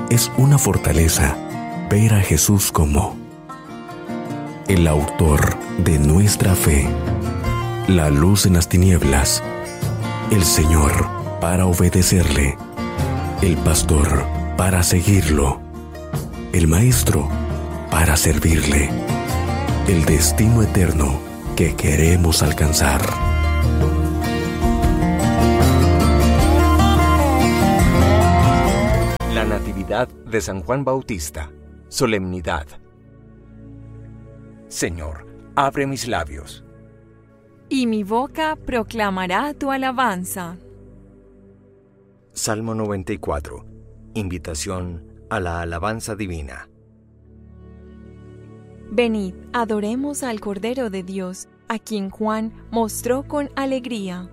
Es una fortaleza ver a Jesús como el autor de nuestra fe, la luz en las tinieblas, el Señor para obedecerle, el pastor para seguirlo, el maestro para servirle, el destino eterno que queremos alcanzar. La Natividad de San Juan Bautista. Solemnidad. Señor, abre mis labios, y mi boca proclamará tu alabanza. Salmo 94. Invitación a la alabanza divina. Venid, adoremos al Cordero de Dios, a quien Juan mostró con alegría.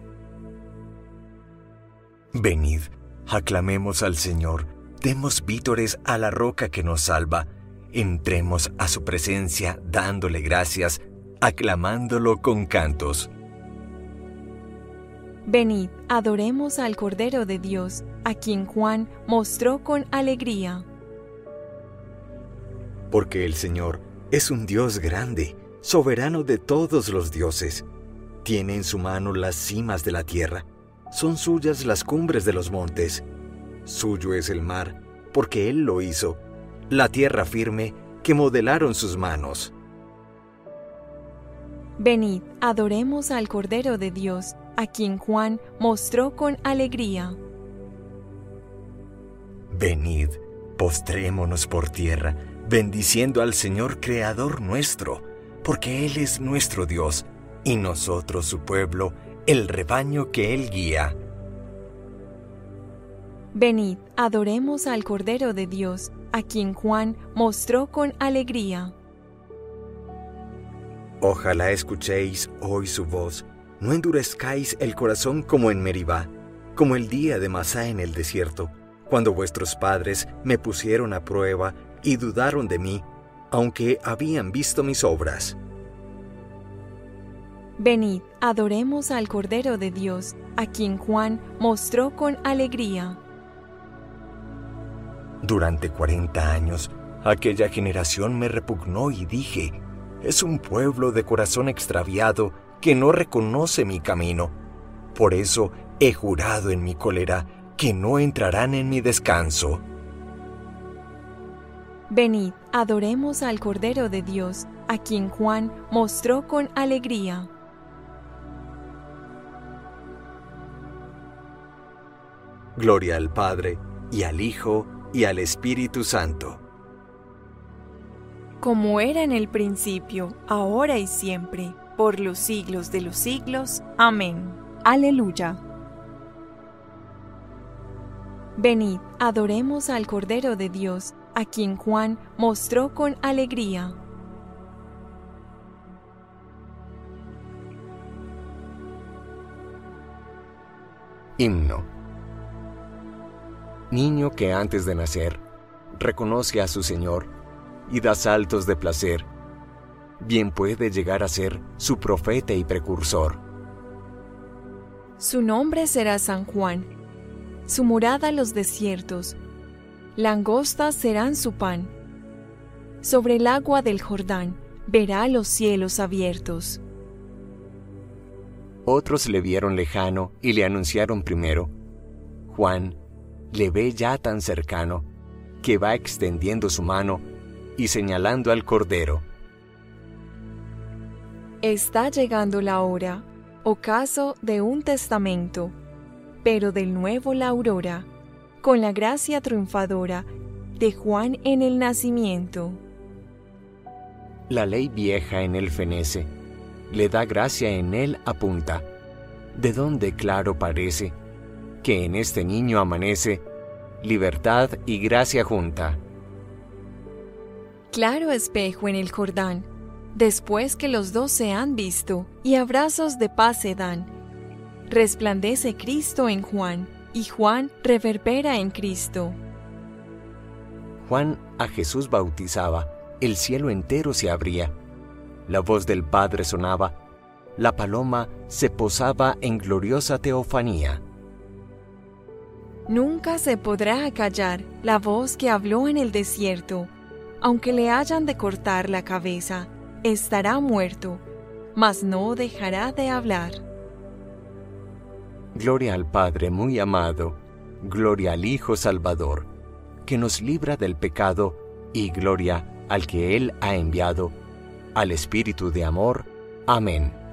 Venid, aclamemos al Señor, demos vítores a la roca que nos salva, entremos a su presencia dándole gracias, aclamándolo con cantos. Venid, adoremos al Cordero de Dios, a quien Juan mostró con alegría. Porque el Señor es un Dios grande, soberano de todos los dioses. Tiene en su mano las cimas de la tierra, son suyas las cumbres de los montes. Suyo es el mar, porque Él lo hizo, la tierra firme que modelaron sus manos. Venid, adoremos al Cordero de Dios, a quien Juan mostró con alegría. Venid, postrémonos por tierra, bendiciendo al Señor Creador nuestro, porque Él es nuestro Dios, y nosotros su pueblo, el rebaño que Él guía. Venid, adoremos al Cordero de Dios, a quien Juan mostró con alegría. Ojalá escuchéis hoy su voz, no endurezcáis el corazón como en Meribá, como el día de Masá en el desierto, cuando vuestros padres me pusieron a prueba y dudaron de mí, aunque habían visto mis obras. Venid, adoremos al Cordero de Dios, a quien Juan mostró con alegría. Durante 40 años, aquella generación me repugnó y dije, es un pueblo de corazón extraviado que no reconoce mi camino. Por eso he jurado en mi cólera que no entrarán en mi descanso. Venid, adoremos al Cordero de Dios, a quien Juan mostró con alegría. Gloria al Padre, y al Hijo, y al Espíritu Santo. Como era en el principio, ahora y siempre, por los siglos de los siglos. Amén. Aleluya. Venid, adoremos al Cordero de Dios, a quien Juan mostró con alegría. Himno. Niño que antes de nacer reconoce a su Señor y da saltos de placer, bien puede llegar a ser su profeta y precursor. Su nombre será San Juan, su morada los desiertos, langostas serán su pan. Sobre el agua del Jordán verá los cielos abiertos. Otros le vieron lejano y le anunciaron primero. Juan le ve ya tan cercano que va extendiendo su mano y señalando al Cordero. Está llegando la hora, ocaso de un testamento, pero del nuevo la aurora, con la gracia triunfadora de Juan en el nacimiento. La ley vieja en él fenece, le da gracia en él apunta, de donde claro parece que en este niño amanece libertad y gracia junta. Claro espejo en el Jordán, después que los dos se han visto y abrazos de paz se dan. Resplandece Cristo en Juan, y Juan reverbera en Cristo. Juan a Jesús bautizaba, el cielo entero se abría. La voz del Padre sonaba, la paloma se posaba en gloriosa teofanía. Nunca se podrá acallar la voz que habló en el desierto. Aunque le hayan de cortar la cabeza, estará muerto, mas no dejará de hablar. Gloria al Padre muy amado, gloria al Hijo Salvador, que nos libra del pecado, y gloria al que Él ha enviado, al Espíritu de amor. Amén.